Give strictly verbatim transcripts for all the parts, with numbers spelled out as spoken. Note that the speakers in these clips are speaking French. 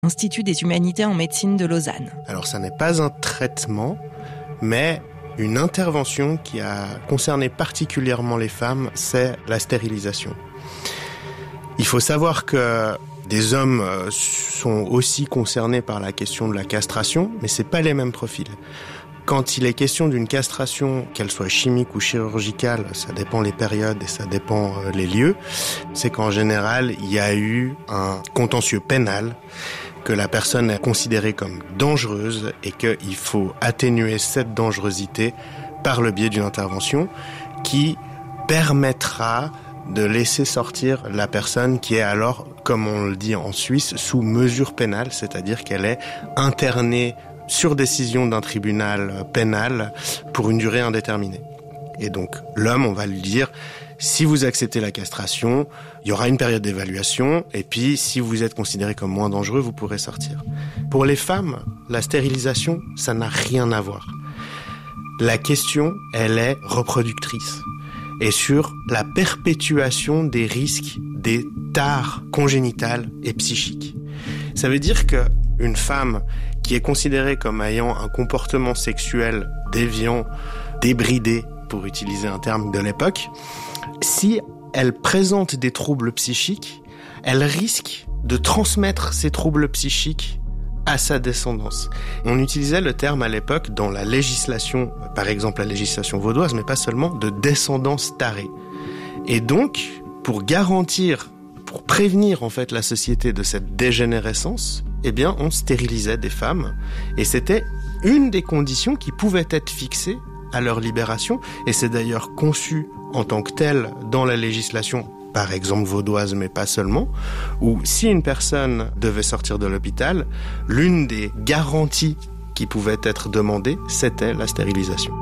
Institut des humanités en médecine de Lausanne. Alors ça n'est pas un traitement, mais une intervention qui a concerné particulièrement les femmes, c'est la stérilisation. Il faut savoir que des hommes sont aussi concernés par la question de la castration, mais c'est pas les mêmes profils. Quand il est question d'une castration, qu'elle soit chimique ou chirurgicale, ça dépend les périodes et ça dépend les lieux, c'est qu'en général, il y a eu un contentieux pénal, que la personne est considérée comme dangereuse et qu'il faut atténuer cette dangerosité par le biais d'une intervention qui permettra de laisser sortir la personne qui est alors, comme on le dit en Suisse, sous mesure pénale, c'est-à-dire qu'elle est internée sur décision d'un tribunal pénal pour une durée indéterminée. Et donc, l'homme, on va lui dire, si vous acceptez la castration, il y aura une période d'évaluation, et puis si vous êtes considéré comme moins dangereux, vous pourrez sortir. Pour les femmes, la stérilisation, ça n'a rien à voir. La question, elle est reproductrice, et sur la perpétuation des risques des tares congénitales et psychiques. Ça veut dire qu'une femme qui est considérée comme ayant un comportement sexuel déviant, débridé, pour utiliser un terme de l'époque, si elle présente des troubles psychiques, elle risque de transmettre ces troubles psychiques à sa descendance. On utilisait le terme à l'époque dans la législation, par exemple la législation vaudoise, mais pas seulement, de descendance tarée. Et donc, pour garantir, pour prévenir en fait la société de cette dégénérescence, eh bien, on stérilisait des femmes. Et c'était une des conditions qui pouvaient être fixées à leur libération, et c'est d'ailleurs conçu en tant que tel dans la législation, par exemple vaudoise, mais pas seulement, où si une personne devait sortir de l'hôpital, l'une des garanties qui pouvaient être demandées, c'était la stérilisation.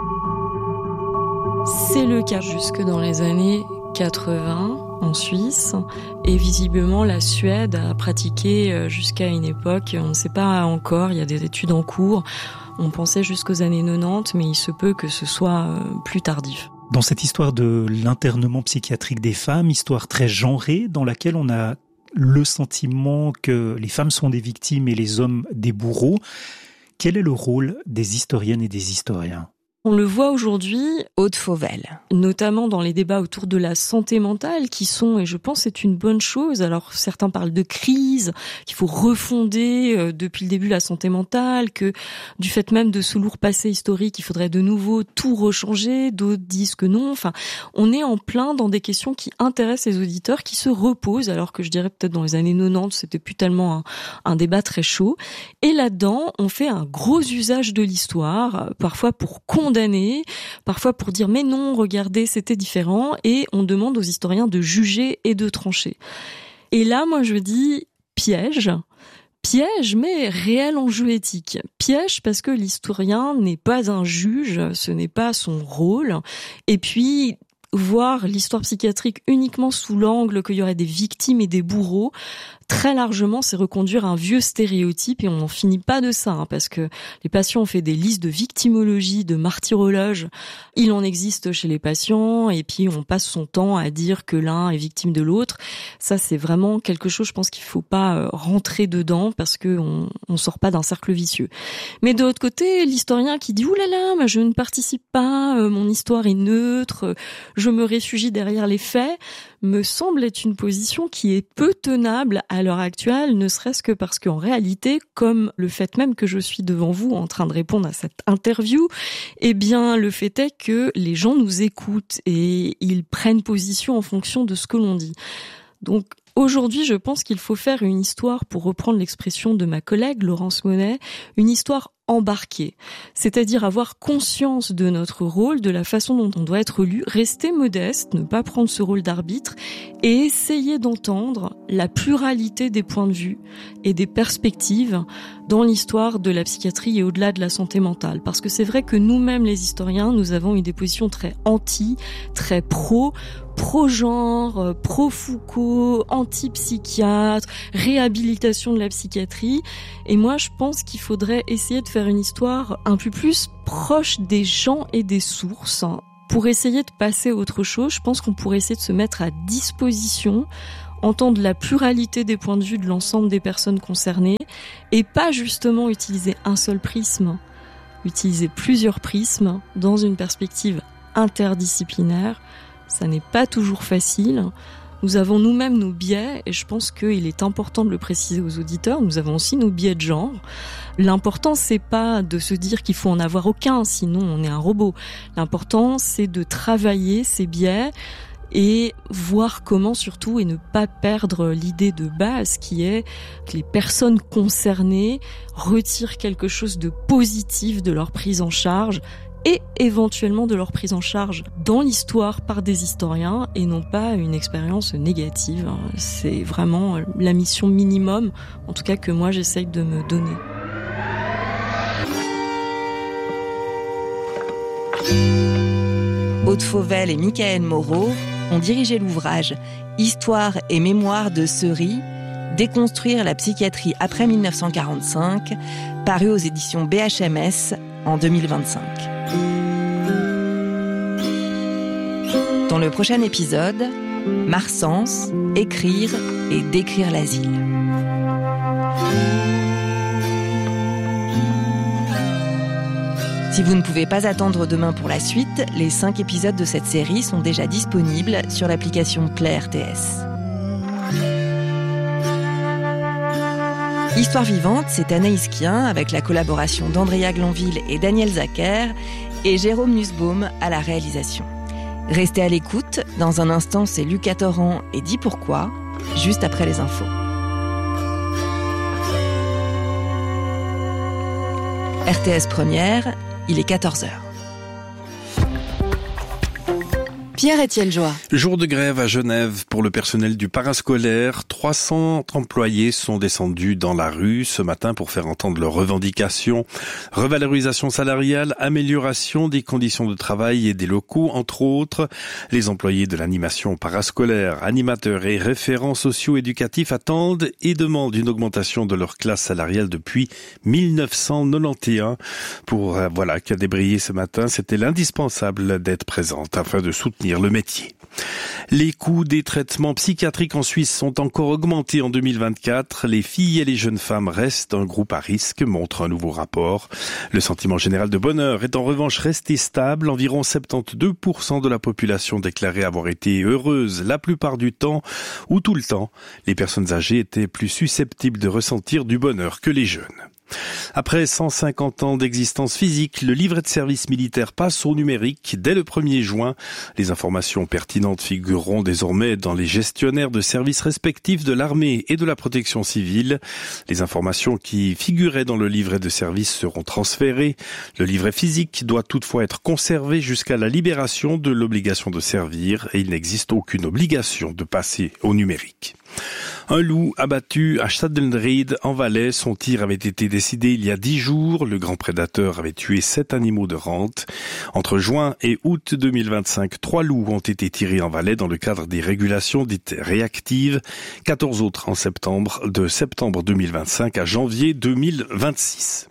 C'est le cas jusque dans les années quatre-vingts en Suisse, et visiblement la Suède a pratiqué jusqu'à une époque, on ne sait pas encore, il y a des études en cours. On pensait jusqu'aux années quatre-vingt-dix, mais il se peut que ce soit plus tardif. Dans cette histoire de l'internement psychiatrique des femmes, histoire très genrée, dans laquelle on a le sentiment que les femmes sont des victimes et les hommes des bourreaux, quel est le rôle des historiennes et des historiens ? On le voit aujourd'hui, Aude Fauvel, notamment dans les débats autour de la santé mentale, qui sont, et je pense c'est une bonne chose, alors certains parlent de crise, qu'il faut refonder euh, depuis le début la santé mentale, que du fait même de ce lourd passé historique, il faudrait de nouveau tout rechanger, d'autres disent que non, enfin, on est en plein dans des questions qui intéressent les auditeurs, qui se reposent, alors que je dirais peut-être dans les années quatre-vingt-dix, c'était plus tellement un, un débat très chaud, et là-dedans, on fait un gros usage de l'histoire, parfois pour condamner, parfois pour dire mais non, regardez, c'était différent, et on demande aux historiens de juger et de trancher. Et là, moi je dis piège, piège, mais réel enjeu éthique. Piège parce que l'historien n'est pas un juge, ce n'est pas son rôle, et puis voir l'histoire psychiatrique uniquement sous l'angle qu'il y aurait des victimes et des bourreaux, très largement, c'est reconduire un vieux stéréotype, et on n'en finit pas de ça, hein, parce que les patients ont fait des listes de victimologie, de martyrologie. Il en existe chez les patients, et puis on passe son temps à dire que l'un est victime de l'autre. Ça, c'est vraiment quelque chose, je pense qu'il faut pas rentrer dedans, parce que on, on sort pas d'un cercle vicieux. Mais de l'autre côté, l'historien qui dit « Ouh là là, mais je ne participe pas, euh, mon histoire est neutre, je me réfugie derrière les faits », me semble être une position qui est peu tenable à l'heure actuelle, ne serait-ce que parce qu'en réalité, comme le fait même que je suis devant vous en train de répondre à cette interview, eh bien, le fait est que les gens nous écoutent et ils prennent position en fonction de ce que l'on dit. Donc, aujourd'hui, je pense qu'il faut faire une histoire, pour reprendre l'expression de ma collègue Laurence Monet, une histoire embarquée, c'est-à-dire avoir conscience de notre rôle, de la façon dont on doit être lu, rester modeste, ne pas prendre ce rôle d'arbitre et essayer d'entendre la pluralité des points de vue et des perspectives dans l'histoire de la psychiatrie et au-delà de la santé mentale. Parce que c'est vrai que nous-mêmes, les historiens, nous avons eu des positions très anti, très pro, pro-genre, pro-Foucault, anti-psychiatre, réhabilitation de la psychiatrie. Et moi, je pense qu'il faudrait essayer de faire une histoire un peu plus proche des gens et des sources. Pour essayer de passer à autre chose, je pense qu'on pourrait essayer de se mettre à disposition entendre la pluralité des points de vue de l'ensemble des personnes concernées et pas justement utiliser un seul prisme, utiliser plusieurs prismes dans une perspective interdisciplinaire. Ça n'est pas toujours facile. Nous avons nous-mêmes nos biais et je pense qu'il est important de le préciser aux auditeurs. Nous avons aussi nos biais de genre. L'important, c'est pas de se dire qu'il faut en avoir aucun, sinon on est un robot. L'important, c'est de travailler ces biais et voir comment surtout et ne pas perdre l'idée de base qui est que les personnes concernées retirent quelque chose de positif de leur prise en charge et éventuellement de leur prise en charge dans l'histoire par des historiens et non pas une expérience négative. C'est vraiment la mission minimum, en tout cas que moi j'essaye de me donner. Aude Fauvel et Michaël Moreau ont dirigé l'ouvrage Histoire et mémoire de Seury, déconstruire la psychiatrie après dix-neuf cent quarante-cinq, paru aux éditions B H M S en deux mille vingt-cinq. Dans le prochain épisode, Marsens, écrire et décrire l'asile. Si vous ne pouvez pas attendre demain pour la suite, les cinq épisodes de cette série sont déjà disponibles sur l'application Play R T S. Histoire vivante, c'est Anaïs Kien avec la collaboration d'Andrea Glanville et Daniel Zacher et Jérôme Nussbaum à la réalisation. Restez à l'écoute, dans un instant c'est Lucas Torrent et Dis pourquoi, juste après les infos. R T S Première, il est quatorze heures. Pierre-Étienne Joie. Jour de grève à Genève pour le personnel du parascolaire. trois cents employés sont descendus dans la rue ce matin pour faire entendre leurs revendications. Revalorisation salariale, amélioration des conditions de travail et des locaux, entre autres. Les employés de l'animation parascolaire, animateurs et référents socio-éducatifs attendent et demandent une augmentation de leur classe salariale depuis mille neuf cent quatre-vingt-onze. Pour, euh, voilà, qui a débrayé ce matin, c'était l'indispensable d'être présente afin de soutenir le métier. Les coûts des traitements psychiatriques en Suisse sont encore augmentés en deux mille vingt-quatre. Les filles et les jeunes femmes restent un groupe à risque, montre un nouveau rapport. Le sentiment général de bonheur est en revanche resté stable. Environ soixante-douze pour cent de la population déclarait avoir été heureuse la plupart du temps ou tout le temps. Les personnes âgées étaient plus susceptibles de ressentir du bonheur que les jeunes. Après cent cinquante ans d'existence physique, le livret de service militaire passe au numérique dès le premier juin. Les informations pertinentes figureront désormais dans les gestionnaires de services respectifs de l'armée et de la protection civile. Les informations qui figuraient dans le livret de service seront transférées. Le livret physique doit toutefois être conservé jusqu'à la libération de l'obligation de servir et il n'existe aucune obligation de passer au numérique. Un loup abattu à Stadelried en Valais. Son tir avait été décidé il y a dix jours. Le grand prédateur avait tué sept animaux de rente. Entre juin et août deux mille vingt-cinq, trois loups ont été tirés en Valais dans le cadre des régulations dites réactives. quatorze autres en septembre, de septembre deux mille vingt-cinq à janvier deux mille vingt-six.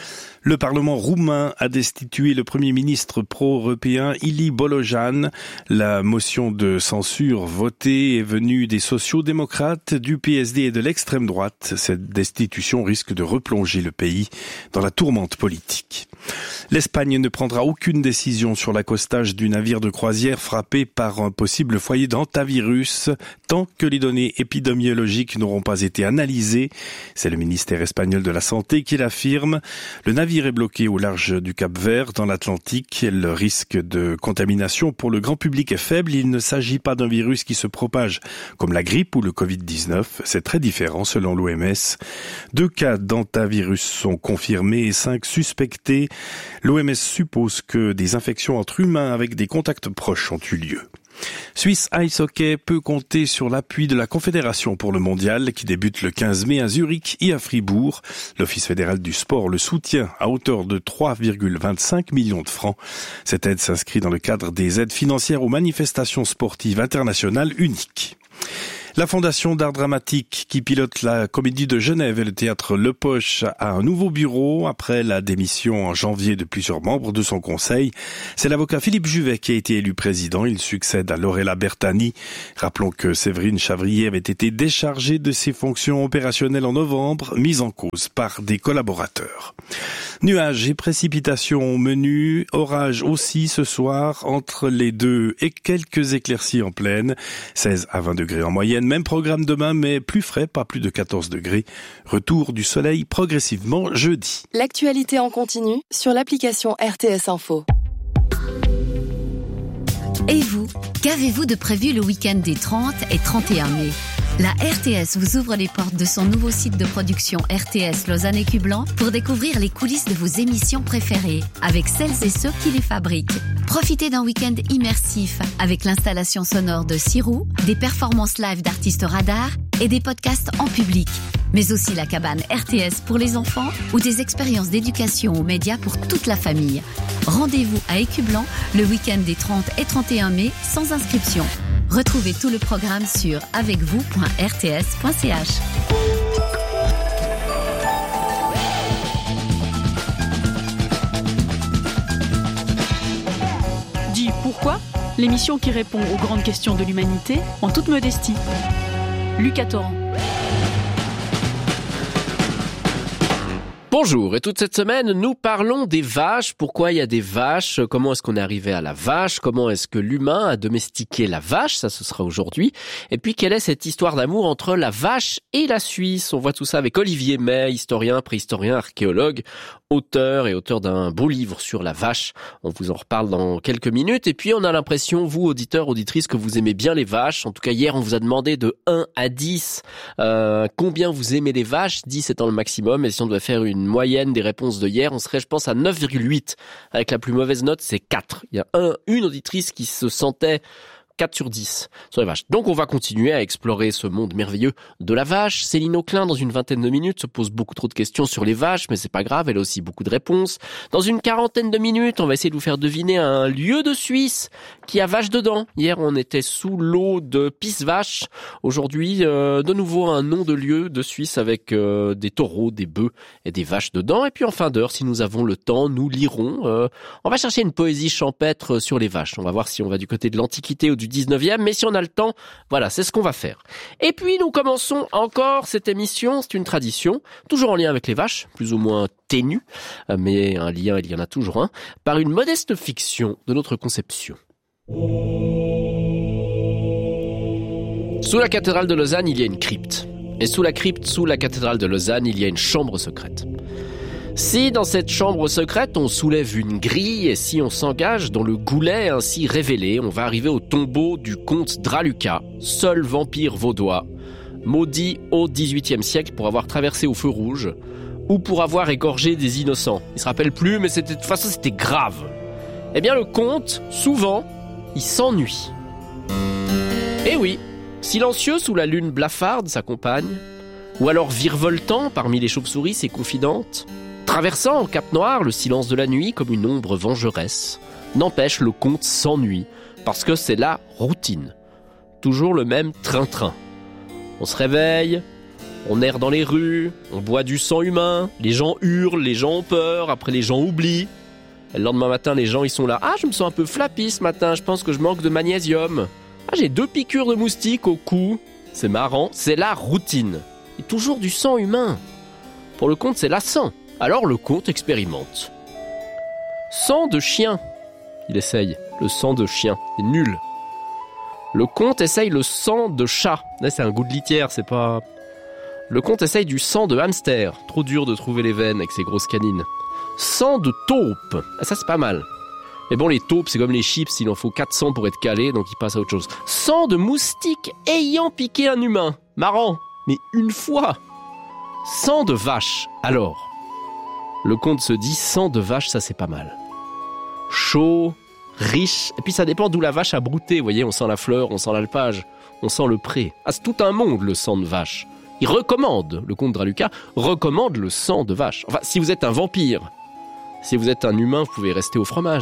Le Parlement roumain a destitué le Premier ministre pro-européen Ilie Bolojan. La motion de censure votée est venue des sociaux-démocrates, du P S D et de l'extrême droite. Cette destitution risque de replonger le pays dans la tourmente politique. L'Espagne ne prendra aucune décision sur l'accostage du navire de croisière frappé par un possible foyer d'hantavirus tant que les données épidémiologiques n'auront pas été analysées. C'est le ministère espagnol de la Santé qui l'affirme. Le navire est bloqué au large du Cap-Vert, dans l'Atlantique. Le risque de contamination pour le grand public est faible. Il ne s'agit pas d'un virus qui se propage comme la grippe ou le covid dix-neuf. C'est très différent selon l'O M S. Deux cas d'hantavirus sont confirmés et cinq suspectés. L'O M S suppose que des infections entre humains avec des contacts proches ont eu lieu. Suisse Ice Hockey peut compter sur l'appui de la Confédération pour le mondial qui débute le quinze mai à Zurich et à Fribourg. L'Office fédéral du sport le soutient à hauteur de trois virgule vingt-cinq millions de francs. Cette aide s'inscrit dans le cadre des aides financières aux manifestations sportives internationales uniques. La Fondation d'art dramatique qui pilote la Comédie de Genève et le théâtre Le Poche a un nouveau bureau après la démission en janvier de plusieurs membres de son conseil. C'est l'avocat Philippe Juvet qui a été élu président. Il succède à Lorella Bertani. Rappelons que Séverine Chavrier avait été déchargée de ses fonctions opérationnelles en novembre, mise en cause par des collaborateurs. Nuages et précipitations au menu, orage aussi ce soir entre les deux et quelques éclaircies en pleine, seize à vingt degrés en moyenne. Même programme demain, mais plus frais, pas plus de quatorze degrés. Retour du soleil progressivement jeudi. L'actualité en continu sur l'application R T S Info. Et vous, qu'avez-vous de prévu le week-end des trente et trente et un mai ? La R T S vous ouvre les portes de son nouveau site de production R T S Lausanne et Cublan pour découvrir les coulisses de vos émissions préférées avec celles et ceux qui les fabriquent. Profitez d'un week-end immersif avec l'installation sonore de Sirou, des performances live d'artistes radars et des podcasts en public. Mais aussi la cabane R T S pour les enfants ou des expériences d'éducation aux médias pour toute la famille. Rendez-vous à Écublan le week-end des trente et trente et un mai sans inscription. Retrouvez tout le programme sur avec vous point r t s point c h. Dis pourquoi ? L'émission qui répond aux grandes questions de l'humanité en toute modestie. Lucas Torrent. Bonjour, et toute cette semaine, nous parlons des vaches. Pourquoi il y a des vaches ? Comment est-ce qu'on est arrivé à la vache ? Comment est-ce que l'humain a domestiqué la vache ? Ça, ce sera aujourd'hui. Et puis, quelle est cette histoire d'amour entre la vache et la Suisse ? On voit tout ça avec Olivier May, historien, préhistorien, archéologue, auteur et auteur d'un beau livre sur la vache. On vous en reparle dans quelques minutes. Et puis, on a l'impression, vous, auditeurs, auditrices, que vous aimez bien les vaches. En tout cas, hier, on vous a demandé de un à dix euh, combien vous aimez les vaches. dix étant le maximum. Et si on devait faire une moyenne des réponses de hier, on serait, je pense, à neuf virgule huit. Avec la plus mauvaise note, c'est quatre. Il y a un, une auditrice qui se sentait quatre sur dix sur les vaches. Donc on va continuer à explorer ce monde merveilleux de la vache. Céline Auclin, dans une vingtaine de minutes, se pose beaucoup trop de questions sur les vaches, mais c'est pas grave, elle a aussi beaucoup de réponses. Dans une quarantaine de minutes, on va essayer de vous faire deviner un lieu de Suisse qui a vache dedans. Hier, on était sous l'eau de Pisse-Vache. Aujourd'hui, euh, de nouveau, un nom de lieu de Suisse avec euh, des taureaux, des bœufs et des vaches dedans. Et puis en fin d'heure, si nous avons le temps, nous lirons. Euh, on va chercher une poésie champêtre sur les vaches. On va voir si on va du côté de l'Antiquité ou du dix-neuvième, mais si on a le temps, voilà, c'est ce qu'on va faire. Et puis nous commençons encore cette émission, c'est une tradition, toujours en lien avec les vaches, plus ou moins ténue, mais un lien, il y en a toujours un, par une modeste fiction de notre conception. Sous la cathédrale de Lausanne, il y a une crypte. Et sous la crypte, sous la cathédrale de Lausanne, il y a une chambre secrète. Si dans cette chambre secrète on soulève une grille et si on s'engage dans le goulet ainsi révélé, on va arriver au tombeau du comte Draluca, seul vampire vaudois, maudit au dix-huitième siècle pour avoir traversé au feu rouge ou pour avoir égorgé des innocents. Il se rappelle plus, mais c'était, de toute façon c'était grave. Eh bien le comte, souvent, il s'ennuie. Eh oui, silencieux sous la lune blafarde, sa compagne, ou alors virevoltant parmi les chauves-souris, ses confidentes, traversant en cap noir le silence de la nuit comme une ombre vengeresse, n'empêche le comte s'ennuie, parce que c'est la routine. Toujours le même train-train. On se réveille, on erre dans les rues, on boit du sang humain, les gens hurlent, les gens ont peur, après les gens oublient. Et le lendemain matin, les gens ils sont là, ah je me sens un peu flappy ce matin, je pense que je manque de magnésium. Ah j'ai deux piqûres de moustiques au cou. C'est marrant, c'est la routine. Et toujours du sang humain. Pour le comte, c'est lassant. Alors le comte expérimente. Sang de chien. Il essaye. Le sang de chien. C'est nul. Le comte essaye le sang de chat. Là, c'est un goût de litière, c'est pas... Le comte essaye du sang de hamster. Trop dur de trouver les veines avec ses grosses canines. Sang de taupe. Ah, ça, c'est pas mal. Mais bon, les taupes, c'est comme les chips. Il en faut quatre cents pour être calé, donc il passe à autre chose. Sang de moustique ayant piqué un humain. Marrant. Mais une fois. Sang de vache. Alors... Le comte se dit, sang de vache, ça c'est pas mal. Chaud, riche, et puis ça dépend d'où la vache a brouté, vous voyez, on sent la fleur, on sent l'alpage, on sent le pré. Ah, c'est tout un monde, le sang de vache. Il recommande, le comte Draluca, recommande le sang de vache. Enfin, si vous êtes un vampire, si vous êtes un humain, vous pouvez rester au fromage.